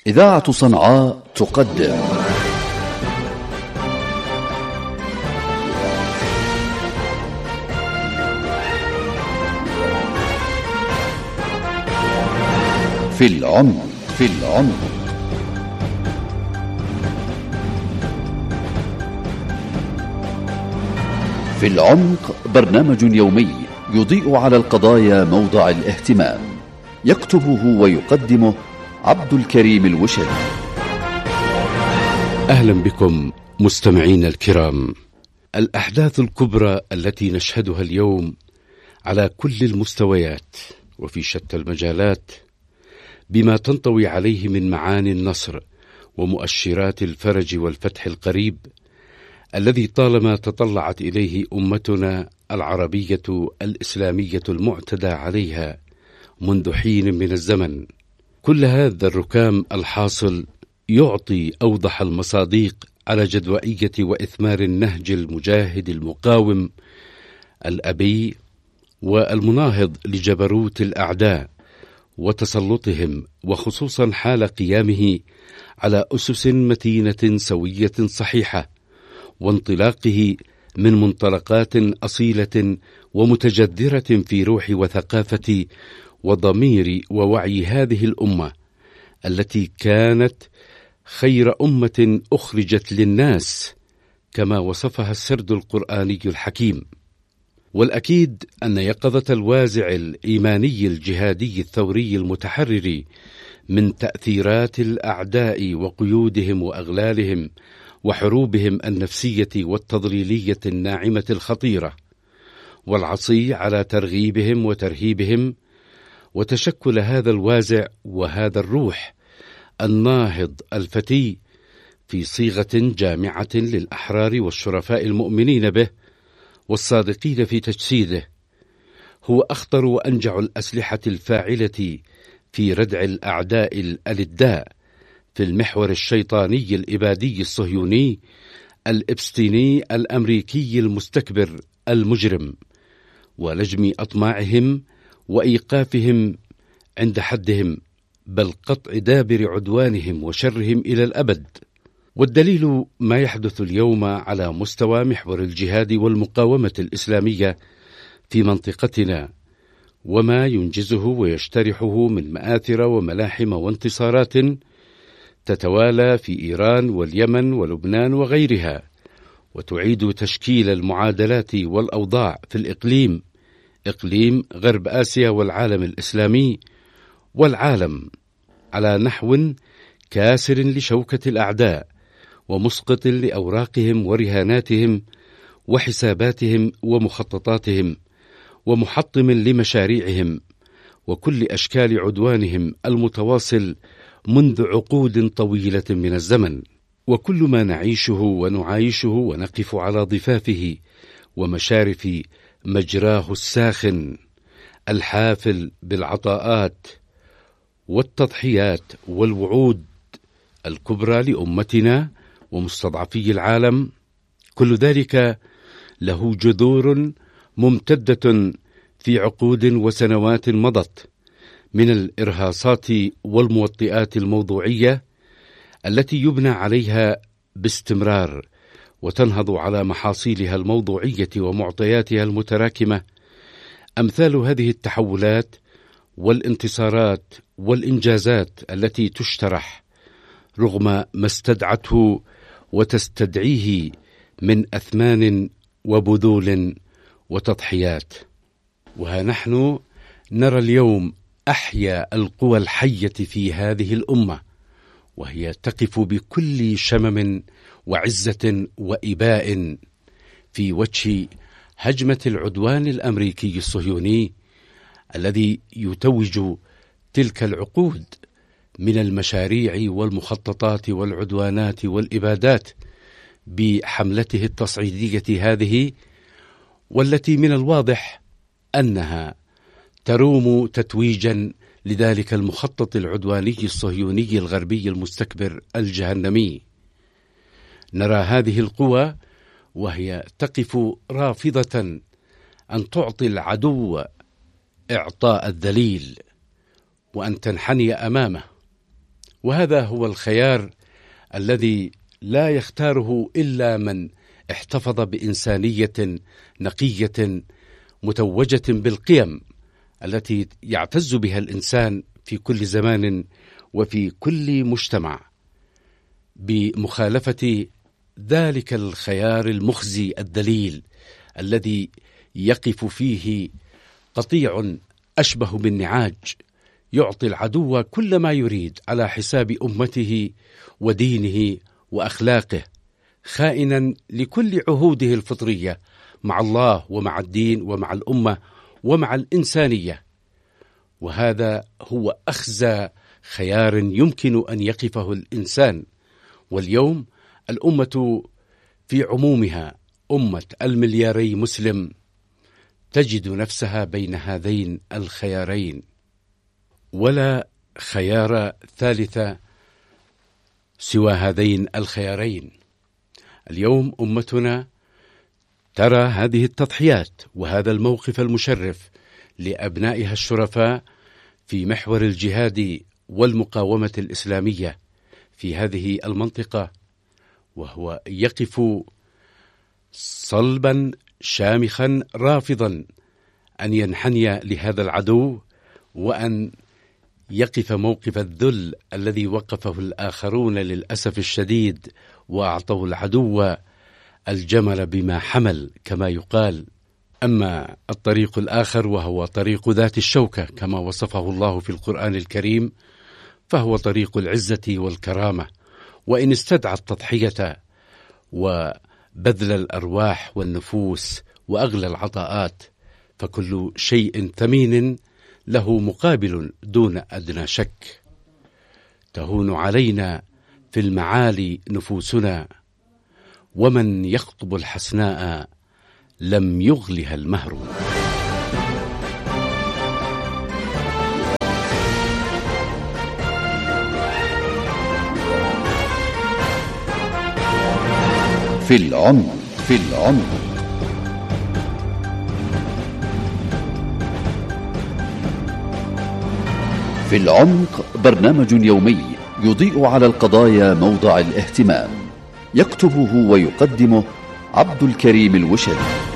إذاعة صنعاء تقدم في العمق. في العمق برنامج يومي يضيء على القضايا موضع الاهتمام، يكتبه ويقدمه عبد الكريم الوشري. أهلا بكم مستمعين الكرام. الأحداث الكبرى التي نشهدها اليوم على كل المستويات وفي شتى المجالات بما تنطوي عليه من معاني النصر ومؤشرات الفرج والفتح القريب الذي طالما تطلعت إليه أمتنا العربية الإسلامية المعتدى عليها منذ حين من الزمن. كل هذا الركام الحاصل يعطي أوضح المصاديق على جدوائية وإثمار النهج المجاهد المقاوم الأبي والمناهض لجبروت الأعداء وتسلطهم، وخصوصا حال قيامه على أسس متينة سوية صحيحة، وانطلاقه من منطلقات أصيلة ومتجذرة في روح وثقافة وضمير ووعي هذه الأمة التي كانت خير أمة أخرجت للناس كما وصفها السرد القرآني الحكيم. والأكيد أن يقظة الوازع الإيماني الجهادي الثوري المتحرر من تأثيرات الأعداء وقيودهم وأغلالهم وحروبهم النفسية والتضليلية الناعمة الخطيرة، والعصي على ترغيبهم وترهيبهم، وتشكل هذا الوازع وهذا الروح الناهض الفتي في صيغة جامعة للأحرار والشرفاء المؤمنين به والصادقين في تجسيده، هو أخطر وأنجع الأسلحة الفاعلة في ردع الأعداء الألداء في المحور الشيطاني الإبادي الصهيوني الإبستيني الأمريكي المستكبر المجرم، ولجم أطماعهم وإيقافهم عند حدهم، بل قطع دابر عدوانهم وشرهم إلى الأبد. والدليل ما يحدث اليوم على مستوى محور الجهاد والمقاومة الإسلامية في منطقتنا، وما ينجزه ويشترحه من مآثر وملاحم وانتصارات تتوالى في إيران واليمن ولبنان وغيرها، وتعيد تشكيل المعادلات والأوضاع في الإقليم، إقليم غرب آسيا والعالم الإسلامي والعالم، على نحو كاسر لشوكة الأعداء ومسقط لأوراقهم ورهاناتهم وحساباتهم ومخططاتهم، ومحطم لمشاريعهم وكل أشكال عدوانهم المتواصل منذ عقود طويلة من الزمن. وكل ما نعيشه ونعايشه ونقف على ضفافه ومشارف مجراه الساخن الحافل بالعطاءات والتضحيات والوعود الكبرى لأمتنا ومستضعفي العالم، كل ذلك له جذور ممتدة في عقود وسنوات مضت من الإرهاصات والموطئات الموضوعية التي يبنى عليها باستمرار وتنهض على محاصيلها الموضوعية ومعطياتها المتراكمة أمثال هذه التحولات والانتصارات والإنجازات التي تشترح رغم ما استدعته وتستدعيه من أثمان وبذول وتضحيات. وها نحن نرى اليوم أحيا القوى الحية في هذه الأمة، وهي تقف بكل شمم وعزة وإباء في وجه هجمة العدوان الأمريكي الصهيوني الذي يتوج تلك العقود من المشاريع والمخططات والعدوانات والإبادات بحملته التصعيدية هذه، والتي من الواضح أنها تروم تتويجا لذلك المخطط العدواني الصهيوني الغربي المستكبر الجهنمي. نرى هذه القوى وهي تقف رافضة أن تعطي العدو إعطاء الذليل وأن تنحني أمامه، وهذا هو الخيار الذي لا يختاره إلا من احتفظ بإنسانية نقية متوجة بالقيم التي يعتز بها الإنسان في كل زمان وفي كل مجتمع، بمخالفة ذلك الخيار المخزي الدليل الذي يقف فيه قطيع أشبه بالنعاج يعطي العدو كل ما يريد على حساب أمته ودينه وأخلاقه، خائنا لكل عهوده الفطرية مع الله ومع الدين ومع الأمة ومع الإنسانية. وهذا هو أخزى خيار يمكن أن يقفه الإنسان. واليوم الأمة في عمومها، أمة 2 مسلم، تجد نفسها بين هذين الخيارين، ولا خيار ثالث سوى هذين الخيارين. اليوم أمتنا ترى هذه التضحيات وهذا الموقف المشرف لأبنائها الشرفاء في محور الجهاد والمقاومة الإسلامية في هذه المنطقة، وهو يقف صلبا شامخا رافضا أن ينحني لهذا العدو، وأن يقف موقف الذل الذي وقفه الآخرون للأسف الشديد، وأعطوا العدو الجمل بما حمل كما يقال. أما الطريق الآخر وهو طريق ذات الشوكة كما وصفه الله في القرآن الكريم، فهو طريق العزة والكرامة، وإن استدعى التضحية وبذل الأرواح والنفوس وأغلى العطاءات، فكل شيء ثمين له مقابل دون أدنى شك. تهون علينا في المعالي نفوسنا، ومن يخطب الحسناء لم يغلها المهر. في العمق. في العمق برنامج يومي يضيء على القضايا موضع الاهتمام، يكتبه ويقدمه عبد الكريم الوشدي.